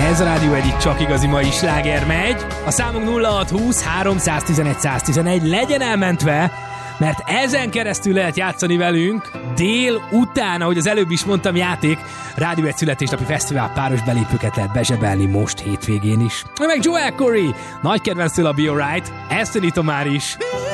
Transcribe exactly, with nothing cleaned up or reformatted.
Ez a Rádió egy itt csak igazi mai sláger megy. A számunk nulla hat húsz háromszáztizenegy száztizenegy, legyen elmentve, mert ezen keresztül lehet játszani velünk dél után, ahogy az előbb is mondtam, játék. Rádió egy születésnapi fesztivál páros belépőket lehet bezsebelni most hétvégén is. Meg Joel Corey, nagy kedvenctől a Be Alright, ezt tanítom már is.